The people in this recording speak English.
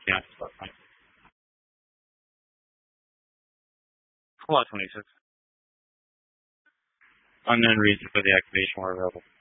Yeah, just about fine. Fallout 26. Unknown reason for the activation were available.